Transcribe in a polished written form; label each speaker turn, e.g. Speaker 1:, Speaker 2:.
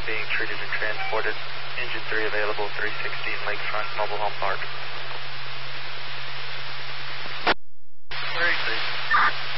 Speaker 1: being treated and transported. Engine 3 available, 316 Lakefront Mobile Home Park. 383.